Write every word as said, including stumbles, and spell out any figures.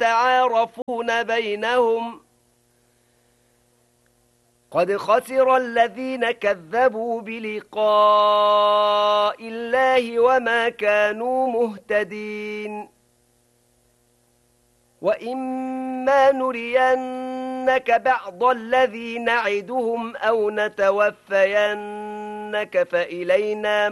يتعارفون بينهم قد خسر الذين كذبوا بلقاء الله وما كانوا مهتدين وإما نرينك بعض الذي نعدهم أو نتوفينك فإلينا